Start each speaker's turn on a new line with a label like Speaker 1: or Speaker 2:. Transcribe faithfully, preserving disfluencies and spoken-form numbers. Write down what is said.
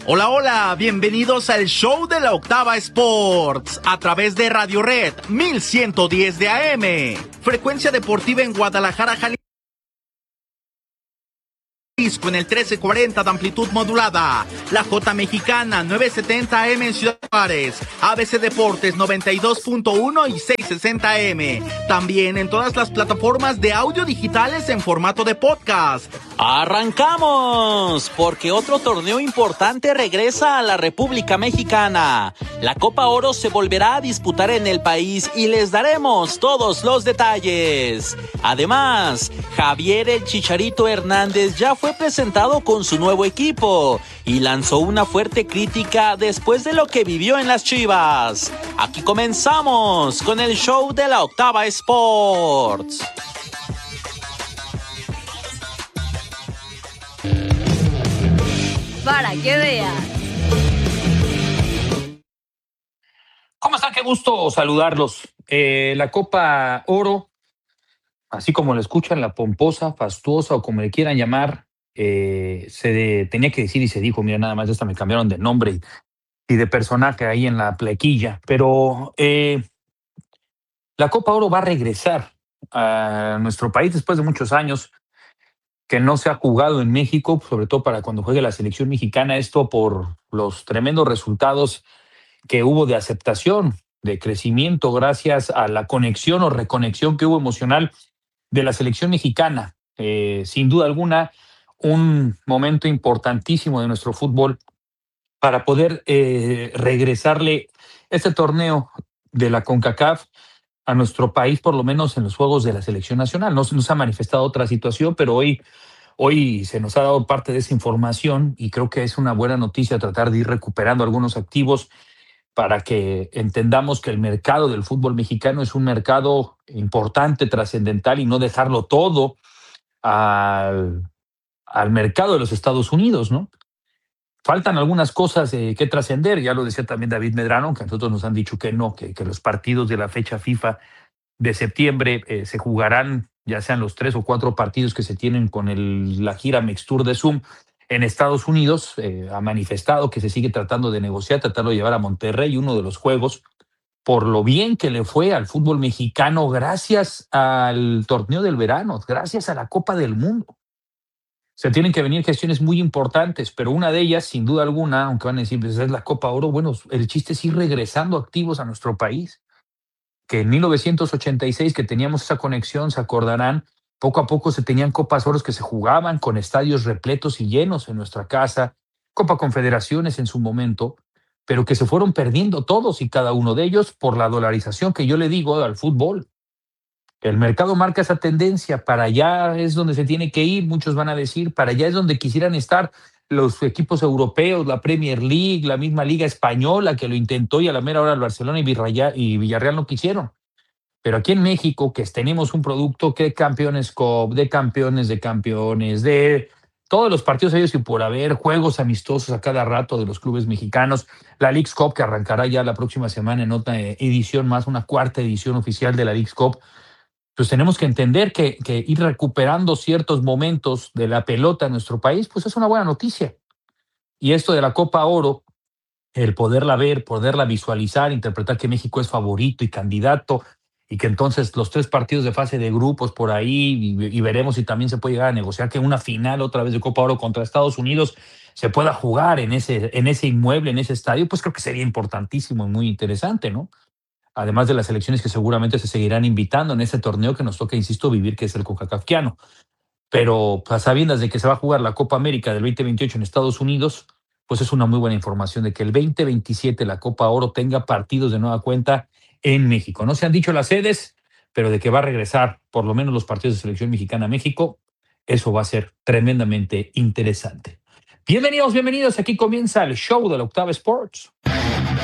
Speaker 1: Hola, hola, bienvenidos al show de la Octava Sports a través de Radio Red mil ciento diez de A M, frecuencia deportiva en Guadalajara, Jalisco, en el trece cuarenta de amplitud modulada, la J Mexicana nueve setenta A M en Ciudad Juárez, A B C Deportes noventa y dos punto uno y seiscientos sesenta A M, también en todas las plataformas de audio digitales en formato de podcast.
Speaker 2: ¡Arrancamos! Porque otro torneo importante regresa a la República Mexicana. La Copa Oro se volverá a disputar en el país y les daremos todos los detalles. Además, Javier el Chicharito Hernández ya fue presentado con su nuevo equipo y lanzó una fuerte crítica después de lo que vivió en las Chivas. Aquí comenzamos con el show de la Octava Sports.
Speaker 3: Para que veas.
Speaker 4: ¿Cómo están? Qué gusto saludarlos. Eh, la Copa Oro, así como la escuchan, la pomposa, fastuosa o como le quieran llamar, eh, se de, tenía que decir y se dijo, mira, nada más esta me cambiaron de nombre y, y de personaje ahí en la plequilla, pero eh, la Copa Oro va a regresar a nuestro país después de muchos años que no se ha jugado en México, sobre todo para cuando juegue la selección mexicana, esto por los tremendos resultados que hubo de aceptación, de crecimiento, gracias a la conexión o reconexión que hubo emocional de la selección mexicana. Eh, sin duda alguna, un momento importantísimo de nuestro fútbol para poder eh, regresarle este torneo de la CONCACAF a nuestro país, por lo menos en los juegos de la selección nacional. No se nos ha manifestado otra situación, pero hoy, hoy se nos ha dado parte de esa información y creo que es una buena noticia tratar de ir recuperando algunos activos para que entendamos que el mercado del fútbol mexicano es un mercado importante, trascendental, y no dejarlo todo al, al mercado de los Estados Unidos, ¿no? Faltan algunas cosas eh, que trascender, ya lo decía también David Medrano, que a nosotros nos han dicho que no, que, que los partidos de la fecha FIFA de septiembre eh, se jugarán, ya sean los tres o cuatro partidos que se tienen con el, la gira Mixtour de Zoom en Estados Unidos. Eh, ha manifestado que se sigue tratando de negociar, tratando de llevar a Monterrey uno de los juegos, por lo bien que le fue al fútbol mexicano gracias al torneo del verano, gracias a la Copa del Mundo. Se tienen que venir gestiones muy importantes, pero una de ellas, sin duda alguna, aunque van a decir, pues es la Copa Oro, bueno, el chiste es ir regresando activos a nuestro país. Que en mil novecientos ochenta y seis, que teníamos esa conexión, se acordarán, poco a poco se tenían Copas Oros que se jugaban con estadios repletos y llenos en nuestra casa, Copa Confederaciones en su momento, pero que se fueron perdiendo todos y cada uno de ellos por la dolarización que yo le digo al fútbol. El mercado marca esa tendencia, para allá es donde se tiene que ir, muchos van a decir, para allá es donde quisieran estar los equipos europeos, la Premier League, la misma Liga Española que lo intentó y a la mera hora el Barcelona y Villarreal, y Villarreal no quisieron. Pero aquí en México, que tenemos un producto que campeones Cup, de campeones de campeones, de todos los partidos ellos y por haber, juegos amistosos a cada rato de los clubes mexicanos, la Leagues Cup que arrancará ya la próxima semana en otra edición más, una cuarta edición oficial de la Leagues Cup. Pues tenemos que entender que, que ir recuperando ciertos momentos de la pelota en nuestro país, pues es una buena noticia. Y esto de la Copa Oro, el poderla ver, poderla visualizar, interpretar que México es favorito y candidato, y que entonces los tres partidos de fase de grupos por ahí, y, y veremos si también se puede llegar a negociar que una final otra vez de Copa Oro contra Estados Unidos se pueda jugar en ese, en ese inmueble, en ese estadio, pues creo que sería importantísimo y muy interesante, ¿no? Además de las elecciones que seguramente se seguirán invitando en ese torneo que nos toca, insisto, vivir, que es el CONCACAFiano. Pero a sabiendas de que se va a jugar la Copa América del veinte veintiocho en Estados Unidos, pues es una muy buena información de que el veinte veintisiete la Copa Oro tenga partidos de nueva cuenta en México. No se han dicho las sedes, pero de que va a regresar por lo menos los partidos de selección mexicana a México, eso va a ser tremendamente interesante. Bienvenidos, bienvenidos. Aquí comienza el show de la Octava Sports.